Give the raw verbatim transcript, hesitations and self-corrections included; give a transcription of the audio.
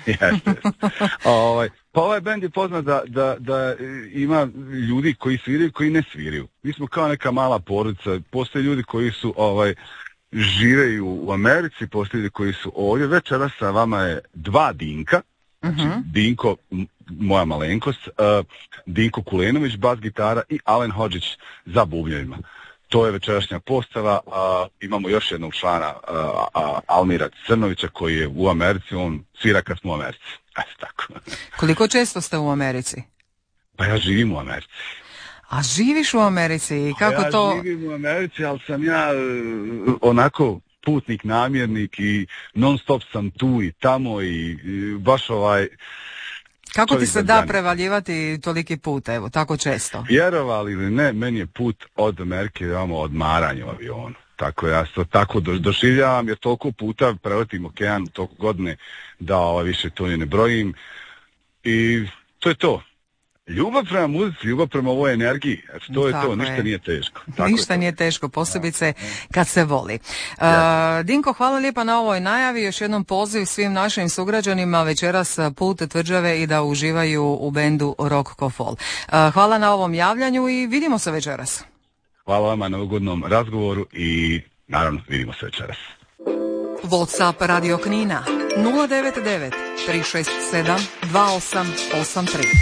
Jeste. ovaj, pa ovaj bend je poznat da, da, da ima ljudi koji sviraju i koji ne sviraju. Mi smo kao neka mala porodica. Postoje ljudi koji su ovaj živeju u Americi, postoje ljudi koji su ovdje. Večeras sa vama je dva Dinka. Znači, uh-huh. Dinko, moja malenkost, uh, Dinko Kulenović, bas gitara i Alen Hodžić za bubnjevima. To je večerašnja postava. Uh, imamo još jednog člana, uh, uh, Almira Crnovića, koji je u Americi, on svira kad smo u Americi. Eto tako. Koliko često ste u Americi? Pa ja živim u Americi. A živiš u Americi i kako ja to... Ja živim u Americi, ali sam ja uh, onako... putnik, namjernik i non stop sam tu i tamo i, i baš ovaj... Kako ti se da dan... prevaljivati toliki put, evo, tako često? Vjerovali ili ne, meni je put od Amerike, imamo odmaranje u avionu. Tako ja to tako do, doživljavam, jer toliko puta preletim okean, toliko godine da ovaj, više to ne brojim. I to je to. Ljubav prema muzici, ljubav prema ovoj energiji, to je tako to, ništa je. nije teško. Tako ništa nije teško, posebice kad se voli. Uh, Dinko, hvala lijepa na ovoj najavi, još jednom poziv svim našim sugrađanima večeras put Tvrđave i da uživaju u bendu Rock Ko Fol. Uh, hvala na ovom javljanju i vidimo se večeras. Hvala vama na ugodnom razgovoru i naravno vidimo se večeras. WhatsApp Radio Knina nula devet devet tri šest sedam dva osam osam tri.